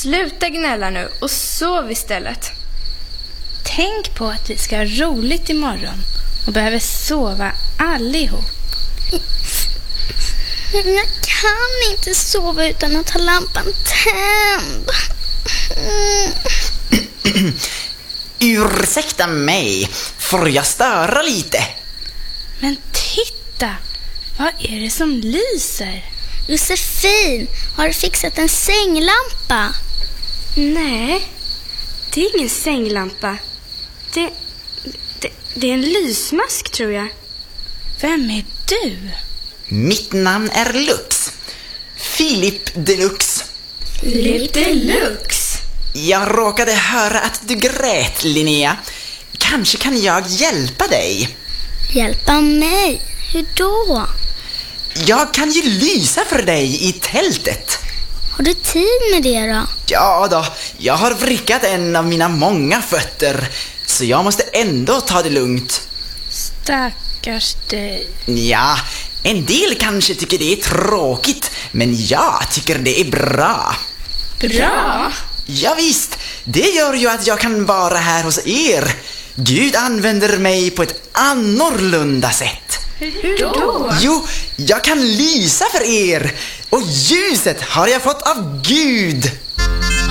sluta gnälla nu och sov istället. Tänk på att vi ska ha roligt imorgon och behöver sova allihop. Men jag kan inte sova utan att ha lampan tänd. Ursäkta mig, får jag störa lite? Men titta, vad är det som lyser? Josefin, har du fixat en sänglampa? Nej, det är ingen sänglampa. Det är en lysmask, tror jag. Vem är du? Mitt namn är Lux. Filip Deluxe. Filip Deluxe? Jag råkade höra att du grät, Linnea. Kanske kan jag hjälpa dig? Hjälpa mig? Hur då? Jag kan ju lysa för dig i tältet. Har du tid med det då? Ja då, jag har vrickat en av mina många fötter, så jag måste ändå ta det lugnt. Stackars dig. Ja, en del kanske tycker det är tråkigt, men jag tycker det är bra. Bra? Ja visst, det gör ju att jag kan vara här hos er. Gud använder mig på ett annorlunda sätt. Hur då? Jo, jag kan lysa för er. Och ljuset har jag fått av Gud.